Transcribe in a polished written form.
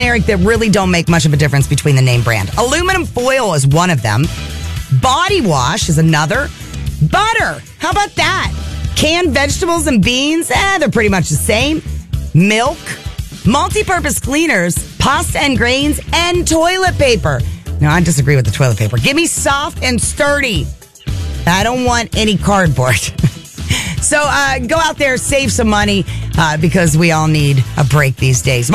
Eric, that really don't make much of a difference between the name brand. Aluminum foil is one of them. Body wash is another. Butter, how about that? Canned vegetables and beans, they're pretty much the same. Milk, multi-purpose cleaners, pasta and grains, and toilet paper. No, I disagree with the toilet paper. Give me soft and sturdy. I don't want any cardboard. So go out there, save some money, because we all need a break these days.